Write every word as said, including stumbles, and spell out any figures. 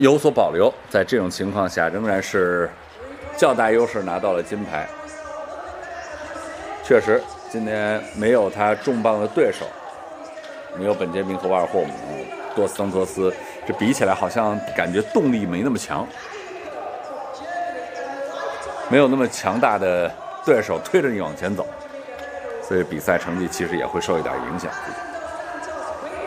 有所保留。在这种情况下，仍然是较大优势拿到了金牌。确实，今天没有他重磅的对手，没有本杰明和瓦尔霍姆、多斯桑托斯，这比起来好像感觉动力没那么强，没有那么强大的对手推着你往前走，所以比赛成绩其实也会受一点影响。